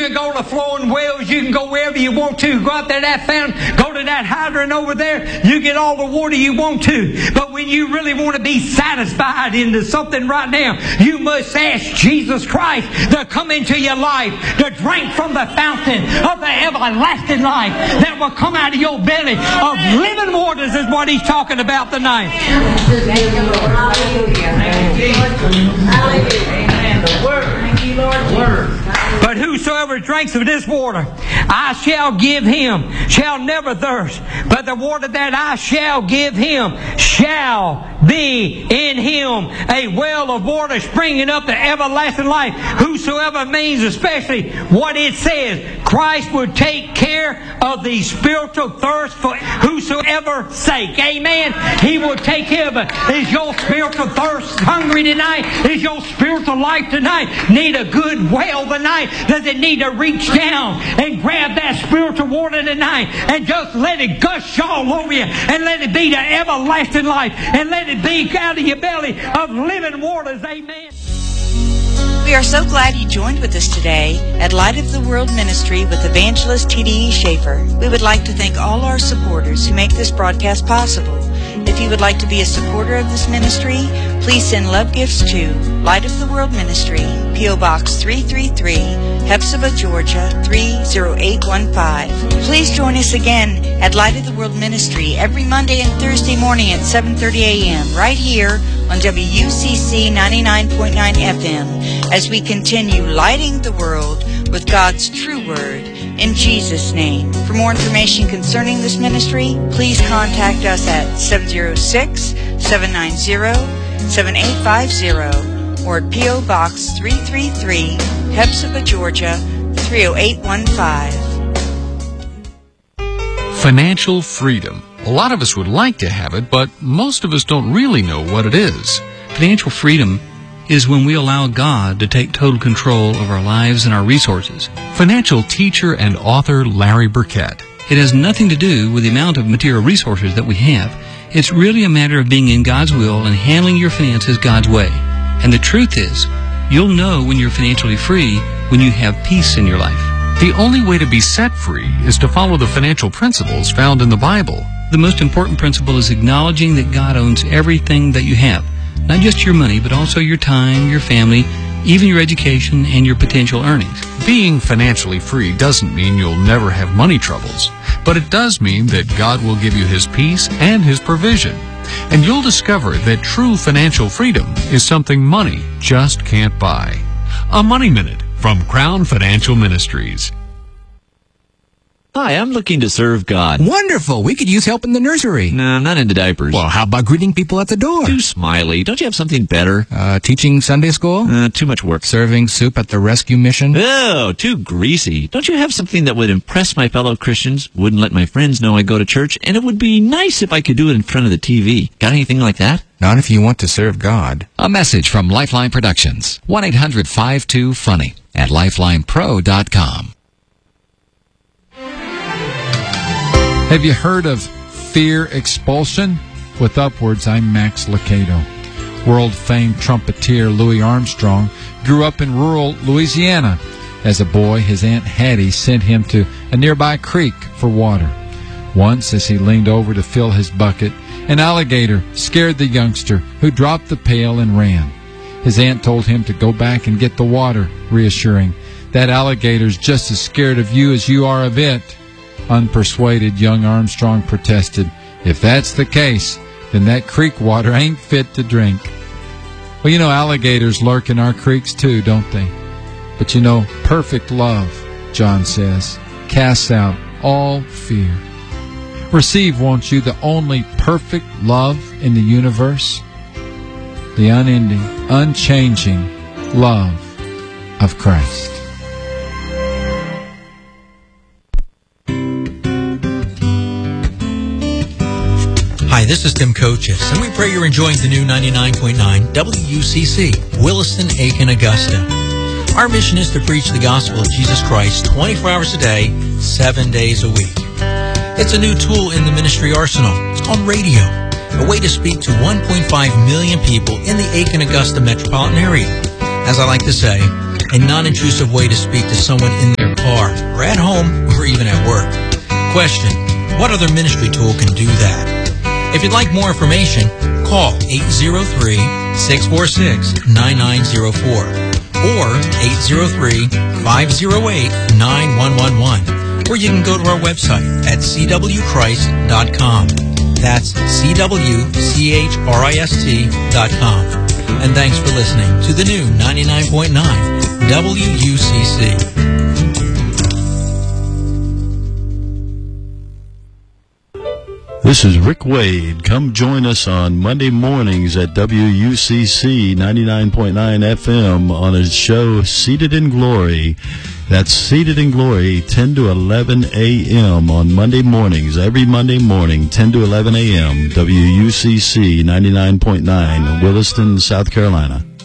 can go to flowing wells. You can go wherever you want to. Go out there to that fountain. Go to that hydrant over there. You get all the water you want to. But when you really want to be satisfied into something right now, you must ask Jesus Christ to come into your life, to drink from the fountain of the everlasting life that will come out of your belly of living waters is what he's talking about tonight. Thank you, Lord. Hallelujah. Amen. The Word. Thank you, Lord. Word. But whosoever drinks of this water, I shall give him, shall never thirst. But the water that I shall give him shall be in him a well of water springing up to everlasting life. Whosoever means especially what it says. Christ would take care of the spiritual thirst for whosoever's sake. Amen. He will take care of it. Is your spiritual thirst hungry tonight? Is your spiritual life tonight need a good well tonight? Does it need to reach down and grab that spiritual water tonight and just let it gush all over you and let it be the everlasting life and let it be out of your belly of living waters? Amen. We are so glad you joined with us today at Light of the World Ministry with Evangelist T.D.E. Schaefer. We would like to thank all our supporters who make this broadcast possible. If you would like to be a supporter of this ministry, please send love gifts to Light of the World Ministry, P.O. Box 333, Hephzibah, Georgia 30815. Please join us again at Light of the World Ministry every Monday and Thursday morning at 7:30 a.m. right here on WUCC 99.9 FM as we continue lighting the world with God's true word in Jesus' name. For more information concerning this ministry, please contact us at 706-790-7850 or at P.O. Box 333, Hephzibah, Georgia 30815. Financial freedom. A lot of us would like to have it, but most of us don't really know what it is. Financial freedom is when we allow God to take total control of our lives and our resources. Financial teacher and author Larry Burkett. It has nothing to do with the amount of material resources that we have. It's really a matter of being in God's will and handling your finances God's way. And the truth is, you'll know when you're financially free when you have peace in your life. The only way to be set free is to follow the financial principles found in the Bible. The most important principle is acknowledging that God owns everything that you have. Not just your money, but also your time, your family, even your education, and your potential earnings. Being financially free doesn't mean you'll never have money troubles, but it does mean that God will give you His peace and His provision. And you'll discover that true financial freedom is something money just can't buy. A Money Minute from Crown Financial Ministries. Hi, I'm looking to serve God. Wonderful. We could use help in the nursery. No, I'm not into diapers. Well, how about greeting people at the door? Too smiley. Don't you have something better? Teaching Sunday school? Too much work. Serving soup at the rescue mission? Oh, too greasy. Don't you have something that would impress my fellow Christians, wouldn't let my friends know I go to church, and it would be nice if I could do it in front of the TV? Got anything like that? Not if you want to serve God. A message from Lifeline Productions. 1-800-52-FUNNY at lifelinepro.com. Have you heard of fear expulsion? With Upwards, I'm Max Lucado. World-famed trumpeter Louis Armstrong grew up in rural Louisiana. As a boy, his Aunt Hattie sent him to a nearby creek for water. Once, as he leaned over to fill his bucket, an alligator scared the youngster, who dropped the pail and ran. His aunt told him to go back and get the water, reassuring, "That alligator's just as scared of you as you are of it." Unpersuaded, young Armstrong protested, "If that's the case, then that creek water ain't fit to drink." Well, you know, alligators lurk in our creeks too, don't they? But you know, perfect love, John says, casts out all fear. Receive, won't you, the only perfect love in the universe? The unending, unchanging love of Christ. Hi, this is Tim Coaches, and we pray you're enjoying the new 99.9 WUCC, Williston, Aiken, Augusta. Our mission is to preach the gospel of Jesus Christ 24 hours a day, 7 days a week. It's a new tool in the ministry arsenal. It's called radio, a way to speak to 1.5 million people in the Aiken, Augusta metropolitan area. As I like to say, a non-intrusive way to speak to someone in their car, or at home, or even at work. Question: what other ministry tool can do that? If you'd like more information, call 803-646-9904 or 803-508-9111. Or you can go to our website at cwchrist.com. That's cwchrist.com. And thanks for listening to the new 99.9 WUCC. This is Rick Wade. Come join us on Monday mornings at WUCC 99.9 FM on a show Seated in Glory. That's Seated in Glory, 10 to 11 a.m. on Monday mornings. Every Monday morning, 10 to 11 a.m. WUCC 99.9, Williston, South Carolina.